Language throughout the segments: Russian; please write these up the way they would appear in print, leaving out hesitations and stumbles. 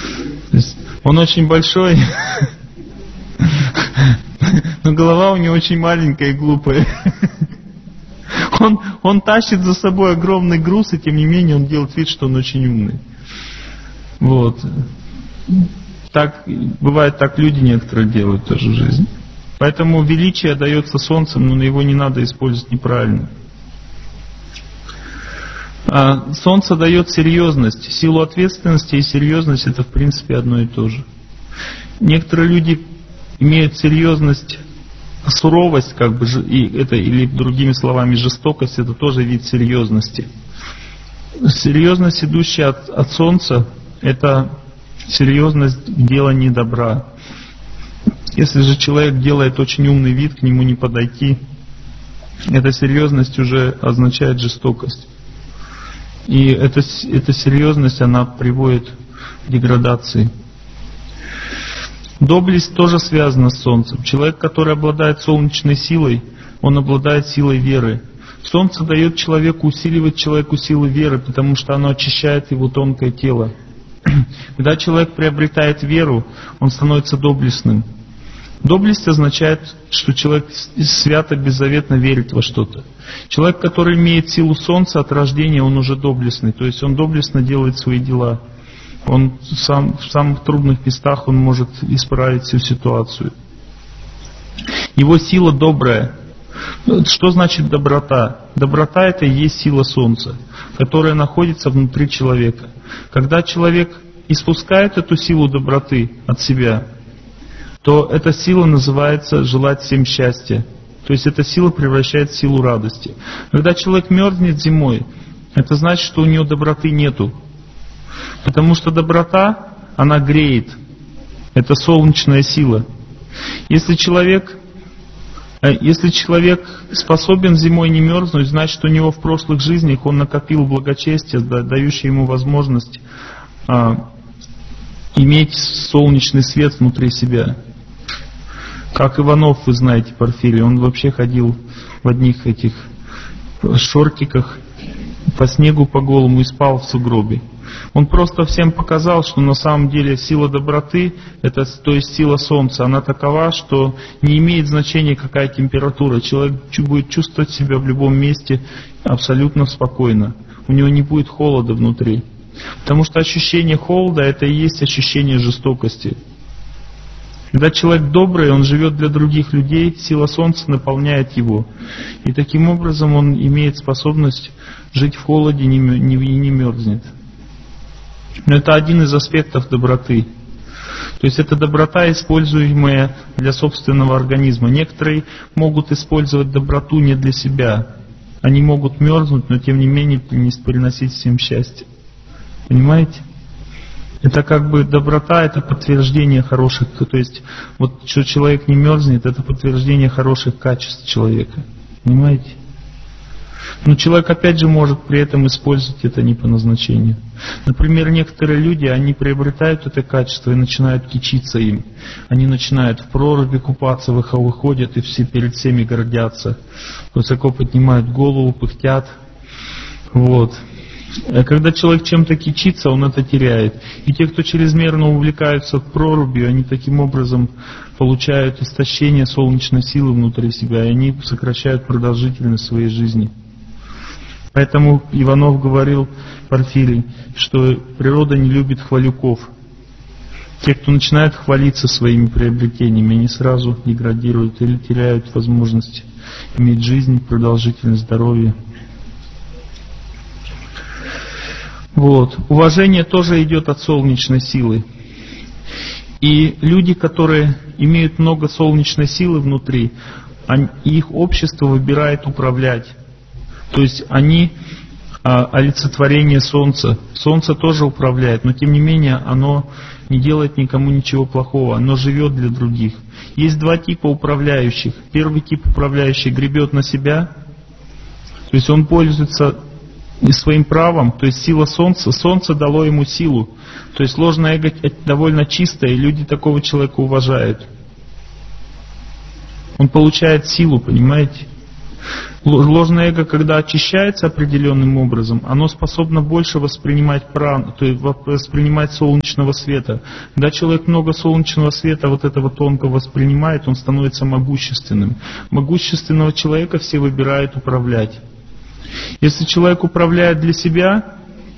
То есть он очень большой, но голова у него очень маленькая и глупая. Он тащит за собой огромный груз, и тем не менее он делает вид, что он очень умный. Вот. Так, бывает, так люди некоторые делают тоже в жизни. Поэтому величие дается солнцем, но его не надо использовать неправильно. Солнце дает серьезность. Силу ответственности и серьезность — это в принципе одно и то же. Некоторые люди имеют серьезность, суровость, как бы, и это, или другими словами жестокость, это тоже вид серьезности. Серьезность, идущая от солнца, это серьезность в делании добра. Если же человек делает очень умный вид, к нему не подойти, эта серьезность уже означает жестокость. И эта серьезность, она приводит к деградации. Доблесть тоже связана с солнцем. Человек, который обладает солнечной силой, он обладает силой веры. Солнце дает человеку, усиливает человеку силу веры, потому что оно очищает его тонкое тело. Когда человек приобретает веру, он становится доблестным. Доблесть означает, что человек свято, беззаветно верит во что-то. Человек, который имеет силу солнца от рождения, он уже доблестный. То есть он доблестно делает свои дела. Он сам в самых трудных местах он может исправить всю ситуацию. Его сила добрая. Что значит доброта? Доброта — это и есть сила солнца, которая находится внутри человека. Когда человек испускает эту силу доброты от себя, то эта сила называется желать всем счастья. То есть эта сила превращается в силу радости. Когда человек мерзнет зимой, это значит, что у него доброты нету. Потому что доброта, она греет. Это солнечная сила. Если человек способен зимой не мерзнуть, значит, у него в прошлых жизнях он накопил благочестие, дающее ему возможность иметь солнечный свет внутри себя. Как Иванов, вы знаете, Порфирий, он вообще ходил в одних этих шортиках по снегу по голому и спал в сугробе. Он просто всем показал, что на самом деле сила доброты, это, то есть сила солнца, она такова, что не имеет значения, какая температура. Человек будет чувствовать себя в любом месте абсолютно спокойно. У него не будет холода внутри. Потому что ощущение холода — это и есть ощущение жестокости. Когда человек добрый, он живет для других людей, сила солнца наполняет его. И таким образом он имеет способность жить в холоде и не мерзнет. Но это один из аспектов доброты. То есть это доброта, используемая для собственного организма. Некоторые могут использовать доброту не для себя. Они могут мерзнуть, но тем не менее приносить всем счастье. Понимаете? Это как бы доброта, это подтверждение хороших, то есть вот что человек не мерзнет, это подтверждение хороших качеств человека. Понимаете? Но человек опять же может при этом использовать это не по назначению. Например, некоторые люди, они приобретают это качество и начинают кичиться им. Они начинают в проруби купаться, выходят и все перед всеми гордятся. Высоко поднимают голову, пыхтят. Вот. А когда человек чем-то кичится, он это теряет. И те, кто чрезмерно увлекаются прорубью, они таким образом получают истощение солнечной силы внутри себя, и они сокращают продолжительность своей жизни. Поэтому Иванов говорил, Порфирий, что природа не любит хвалюков. Те, кто начинает хвалиться своими приобретениями, они сразу деградируют или теряют возможность иметь жизнь, продолжительность здоровья. Вот. Уважение тоже идет от солнечной силы. И люди, которые имеют много солнечной силы внутри, их общество выбирает управлять. То есть они олицетворение солнца. Солнце тоже управляет, но тем не менее оно не делает никому ничего плохого, оно живет для других. Есть два типа управляющих. Первый тип управляющий гребет на себя, то есть он пользуется и своим правом, то есть сила солнца, солнце дало ему силу. То есть ложное эго довольно чистое, и люди такого человека уважают. Он получает силу, понимаете? Ложное эго, когда очищается определенным образом, оно способно больше воспринимать пран, то есть воспринимать солнечного света. Когда человек много солнечного света вот этого тонко воспринимает, он становится могущественным. Могущественного человека все выбирают управлять. Если человек управляет для себя,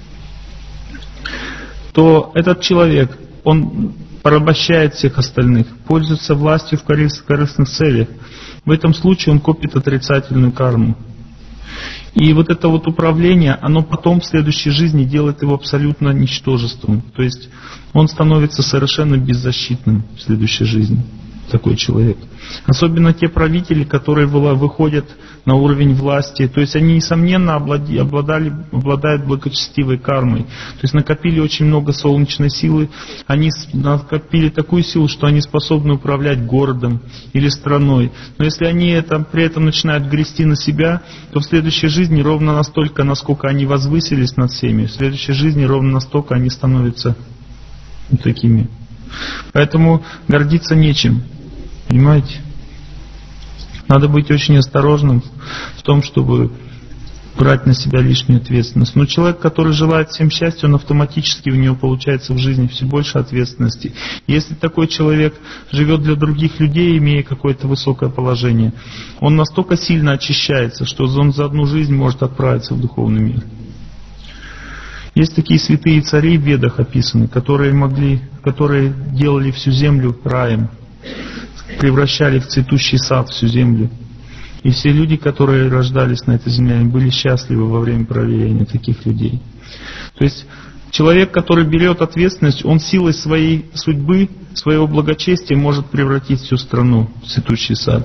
то этот человек, он порабощает всех остальных, пользуется властью в корыстных целях. В этом случае он копит отрицательную карму. И вот это вот управление, оно потом в следующей жизни делает его абсолютно ничтожеством. То есть он становится совершенно беззащитным в следующей жизни, такой человек. Особенно те правители, которые выходят на уровень власти. То есть они, несомненно, обладают благочестивой кармой. То есть накопили очень много солнечной силы. Они накопили такую силу, что они способны управлять городом или страной. Но если они при этом начинают грести на себя, то в следующей жизни ровно настолько, насколько они возвысились над всеми, в следующей жизни ровно настолько они становятся такими. Поэтому гордиться нечем. Понимаете? Надо быть очень осторожным в том, чтобы брать на себя лишнюю ответственность. Но человек, который желает всем счастья, он автоматически у него получается в жизни все больше ответственности. Если такой человек живет для других людей, имея какое-то высокое положение, он настолько сильно очищается, что он за одну жизнь может отправиться в духовный мир. Есть такие святые цари в Ведах описаны, которые делали всю землю раем, превращали в цветущий сад всю землю. И все люди, которые рождались на этой земле, они были счастливы во время правления таких людей. То есть человек, который берет ответственность, он силой своей судьбы, своего благочестия может превратить всю страну в цветущий сад.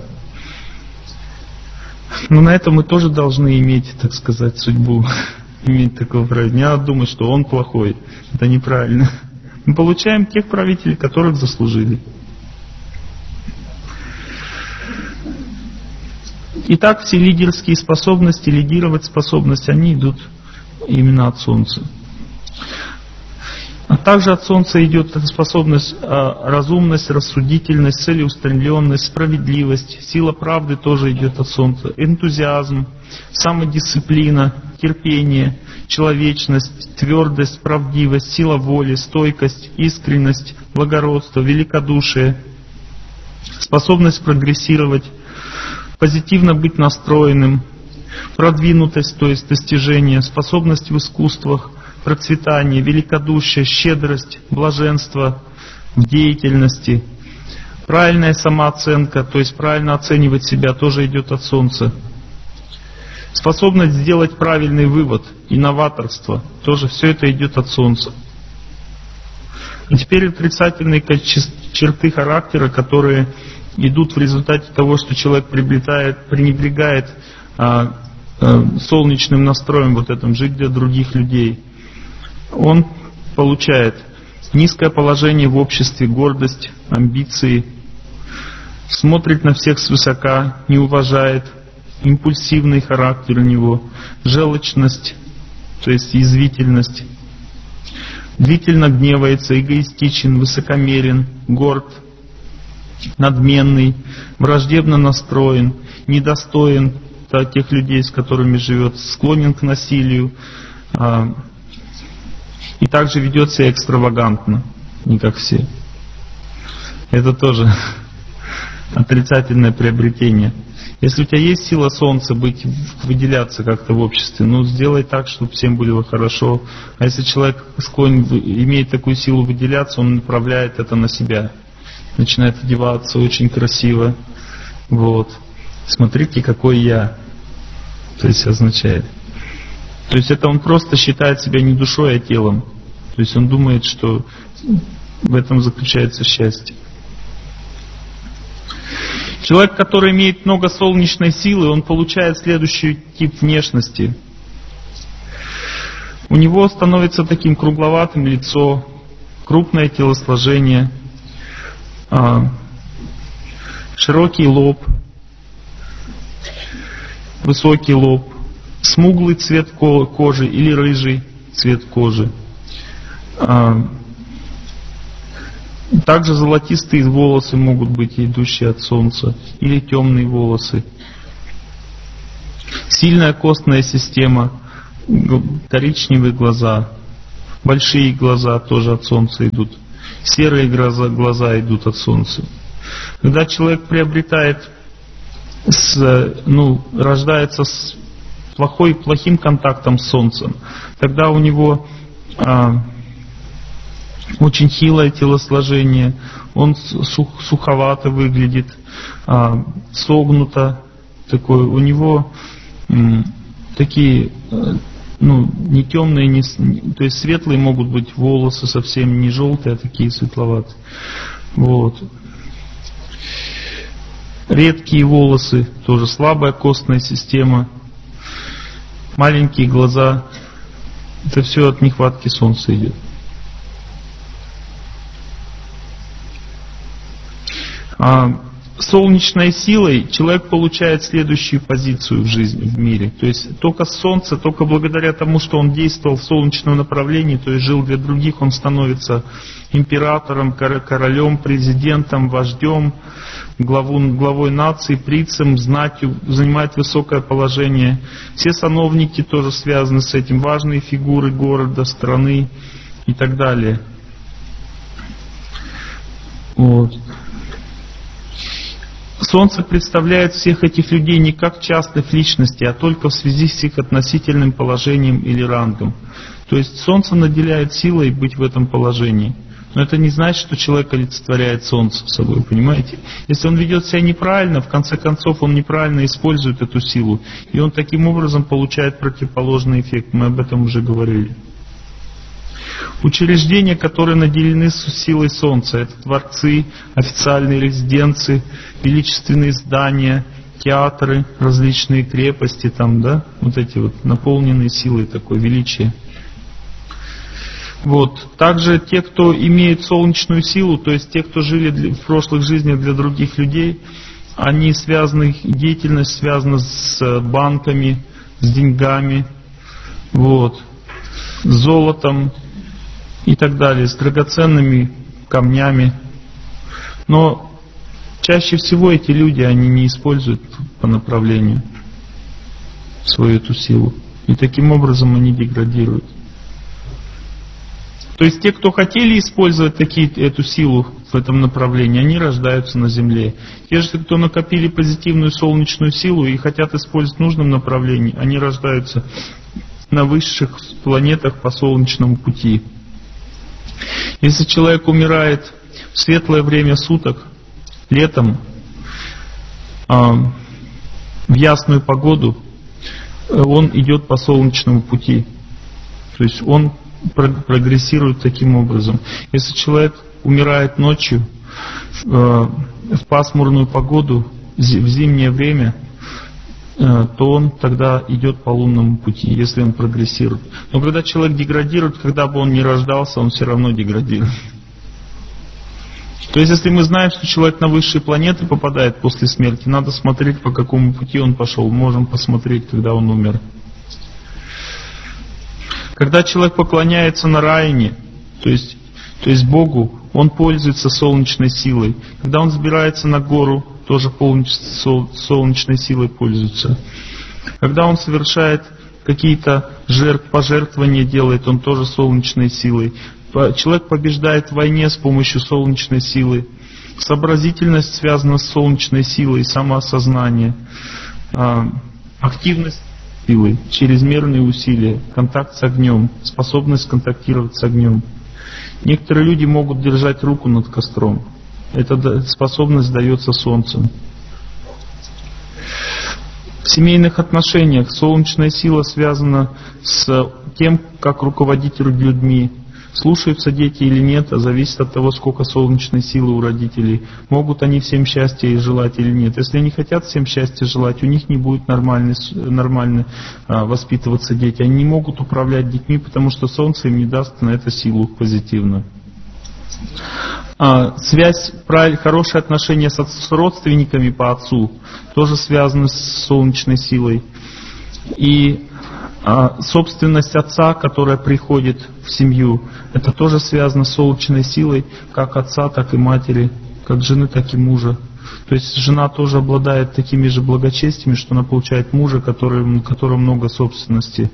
Но на это мы тоже должны иметь, так сказать, судьбу, иметь такого правителя. Не надо думать, что он плохой. Это неправильно. Мы получаем тех правителей, которых заслужили. Итак, все лидерские способности, лидировать способности, они идут именно от Солнца. А также от Солнца идет способность, разумность, рассудительность, целеустремленность, справедливость. Сила правды тоже идет от Солнца. Энтузиазм, самодисциплина, терпение, человечность, твердость, правдивость, сила воли, стойкость, искренность, благородство, великодушие, способность прогрессировать, позитивно быть настроенным, продвинутость, то есть достижение, способность в искусствах, процветание, великодушие, щедрость, блаженство в деятельности, правильная самооценка, то есть правильно оценивать себя, тоже идет от Солнца. Способность сделать правильный вывод, инноваторство, тоже все это идет от Солнца. И теперь отрицательные черты характера, которые идут в результате того, что человек пренебрегает солнечным настроем, вот этим, жить для других людей. Он получает низкое положение в обществе, гордость, амбиции, смотрит на всех свысока, не уважает, импульсивный характер у него, желчность, то есть язвительность, длительно гневается, эгоистичен, высокомерен, горд, надменный, враждебно настроен, недостоин тех людей, с которыми живет, склонен к насилию, и также ведет себя экстравагантно, не как все. Это тоже отрицательное приобретение. Если у тебя есть сила Солнца выделяться как-то в обществе, сделай так, чтобы всем было хорошо. А если человек имеет такую силу выделяться, он направляет это на себя. Начинает одеваться очень красиво. Вот. Смотрите, какой я. То есть означает. То есть это он просто считает себя не душой, а телом. То есть он думает, что в этом заключается счастье. Человек, который имеет много солнечной силы, он получает следующий тип внешности. У него становится таким кругловатым лицо, крупное телосложение, широкий лоб, высокий лоб, смуглый цвет кожи или рыжий цвет кожи. Также золотистые волосы могут быть, идущие от солнца, или темные волосы. Сильная костная система, коричневые глаза, большие глаза тоже от солнца идут, серые глаза идут от солнца. Когда человек приобретает, рождается с плохим контактом с солнцем, тогда у него очень хилое телосложение, он суховато выглядит, согнуто такой, у него такие, не темные, то есть светлые могут быть волосы, совсем не желтые, а такие светловатые. Вот. Редкие волосы, тоже слабая костная система, маленькие глаза. Это все от нехватки солнца идет. Солнечной силой человек получает следующую позицию в жизни, в мире. То есть только солнце, только благодаря тому, что он действовал в солнечном направлении, то есть жил для других, он становится императором, королем, президентом, вождем, главой нации, принцем, знатью, занимает высокое положение. Все сановники тоже связаны с этим, важные фигуры города, страны и так далее. Вот. Солнце представляет всех этих людей не как частных личностей, а только в связи с их относительным положением или рангом. То есть Солнце наделяет силой быть в этом положении. Но это не значит, что человек олицетворяет Солнце собой, понимаете? Если он ведет себя неправильно, в конце концов он неправильно использует эту силу. И он таким образом получает противоположный эффект. Мы об этом уже говорили. Учреждения, которые наделены силой Солнца, это дворцы, официальные резиденции, величественные здания, театры, различные крепости, вот эти вот наполненные силой такой величия. Вот. Также те, кто имеет солнечную силу, то есть те, кто жили в прошлых жизнях для других людей, они связаны, их деятельность связана с банками, с деньгами, вот, с золотом и так далее, с драгоценными камнями. Но чаще всего эти люди, они не используют по направлению свою эту силу. И таким образом они деградируют. То есть те, кто хотели использовать эту силу в этом направлении, они рождаются на Земле. Те же, кто накопили позитивную солнечную силу и хотят использовать в нужном направлении, они рождаются на высших планетах по солнечному пути. Если человек умирает в светлое время суток, летом, в ясную погоду, он идет по солнечному пути. То есть он прогрессирует таким образом. Если человек умирает ночью, в пасмурную погоду, в зимнее время, то он тогда идет по лунному пути, если он прогрессирует. Но когда человек деградирует, когда бы он ни рождался, он все равно деградирует. То есть, если мы знаем, что человек на высшие планеты попадает после смерти, надо смотреть, по какому пути он пошел. Можем посмотреть, когда он умер. Когда человек поклоняется Нараяне, то есть Богу, он пользуется солнечной силой. Когда он взбирается на гору, тоже солнечной силой пользуется. Когда он совершает какие-то пожертвования, делает, он тоже солнечной силой. Человек побеждает в войне с помощью солнечной силы. Сообразительность связана с солнечной силой, самоосознание. Активность силы, чрезмерные усилия, контакт с огнем, способность контактировать с огнем. Некоторые люди могут держать руку над костром. Эта способность дается солнцем. В семейных отношениях солнечная сила связана с тем, как руководить людьми. Слушаются дети или нет, зависит от того, сколько солнечной силы у родителей. Могут они всем счастья желать или нет. Если они хотят всем счастья желать, у них не будет нормально воспитываться дети. Они не могут управлять детьми, потому что солнце им не даст на это силу позитивную. Связь, хорошие отношения с родственниками по отцу тоже связаны с солнечной силой. И собственность отца, которая приходит в семью, это тоже связано с солнечной силой, как отца, так и матери, как жены, так и мужа. То есть жена тоже обладает такими же благочестиями, что она получает мужа, у которого много собственности.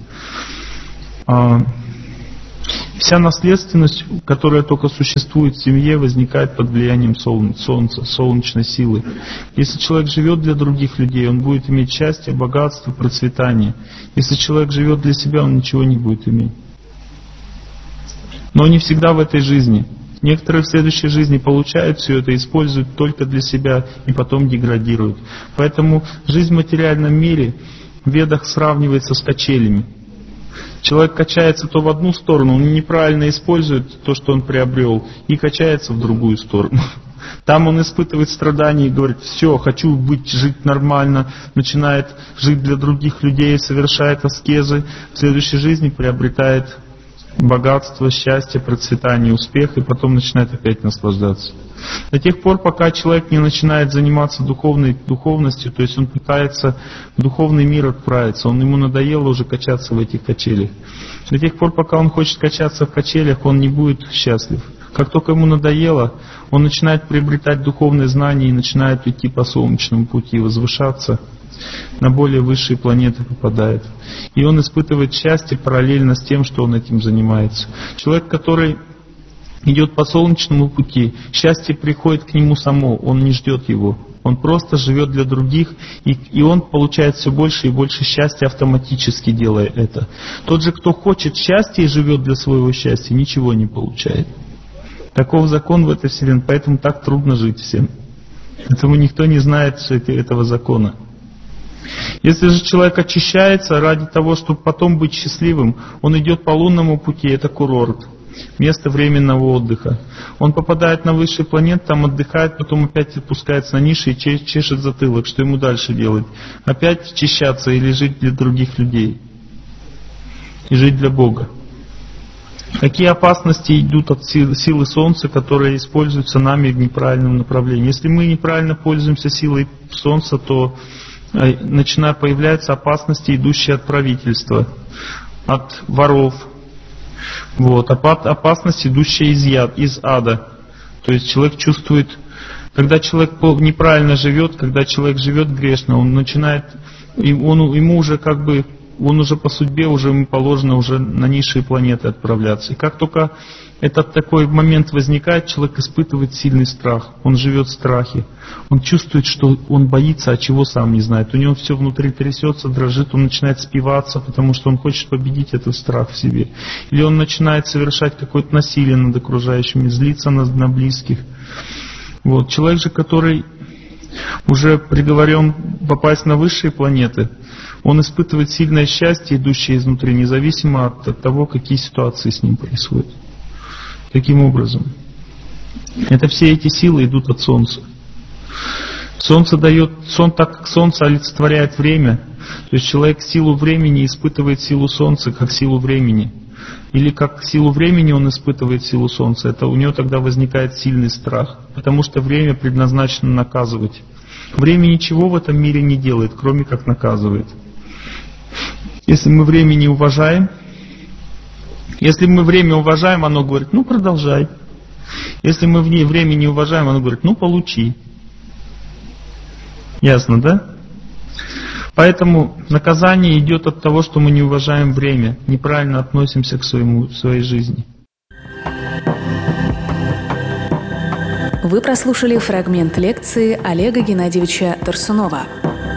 Вся наследственность, которая только существует в семье, возникает под влиянием солнца, солнечной силы. Если человек живет для других людей, он будет иметь счастье, богатство, процветание. Если человек живет для себя, он ничего не будет иметь. Но не всегда в этой жизни. Некоторые в следующей жизни получают все это, используют только для себя и потом деградируют. Поэтому жизнь в материальном мире в Ведах сравнивается с качелями. Человек качается то в одну сторону, он неправильно использует то, что он приобрел, и качается в другую сторону. Там он испытывает страдания и говорит: все, хочу жить нормально, начинает жить для других людей, совершает аскезы, в следующей жизни приобретает богатство, счастье, процветание, успех, и потом начинает опять наслаждаться. До тех пор, пока человек не начинает заниматься духовностью, то есть он пытается в духовный мир отправиться, ему надоело уже качаться в этих качелях. До тех пор, пока он хочет качаться в качелях, он не будет счастлив. Как только ему надоело, он начинает приобретать духовные знания и начинает идти по солнечному пути, возвышаться, на более высшие планеты попадает. И он испытывает счастье параллельно с тем, что он этим занимается. Человек, который идет по солнечному пути, счастье приходит к нему само, он не ждет его. Он просто живет для других, и он получает все больше и больше счастья автоматически, делая это. Тот же, кто хочет счастья и живет для своего счастья, ничего не получает. Таков закон в этой вселенной, поэтому так трудно жить всем. Поэтому никто не знает этого закона. Если же человек очищается ради того, чтобы потом быть счастливым, он идет по лунному пути, это курорт, место временного отдыха. Он попадает на высшие планеты, там отдыхает, потом опять опускается на ниши и чешет затылок. Что ему дальше делать? Опять очищаться или жить для других людей? И жить для Бога. Какие опасности идут от силы Солнца, которые используются нами в неправильном направлении? Если мы неправильно пользуемся силой Солнца, то начинают появляться опасности, идущие от правительства, от воров, опасность, идущая из ада. То есть человек чувствует, когда человек неправильно живет, когда человек живет грешно, он начинает, ему уже он уже по судьбе, ему положено уже на низшие планеты отправляться. И как только этот такой момент возникает, человек испытывает сильный страх. Он живет в страхе. Он чувствует, что он боится, а чего сам не знает. У него все внутри трясется, дрожит, он начинает спиваться, потому что он хочет победить этот страх в себе. Или он начинает совершать какое-то насилие над окружающими, злиться на близких. Человек же, который уже приговорен попасть на высшие планеты, он испытывает сильное счастье, идущее изнутри, независимо от того, какие ситуации с ним происходят. Таким образом, это все эти силы идут от Солнца. Так как Солнце олицетворяет время, то есть человек силу времени испытывает силу Солнца как силу времени. Или как силу времени он испытывает силу Солнца, это у него тогда возникает сильный страх, потому что время предназначено наказывать. Время ничего в этом мире не делает, кроме как наказывает. Если мы время не уважаем, оно говорит: продолжай. Если мы время не уважаем, оно говорит: получи. Ясно, да? Поэтому наказание идет от того, что мы не уважаем время, неправильно относимся к своей жизни. Вы прослушали фрагмент лекции Олега Геннадьевича Торсунова.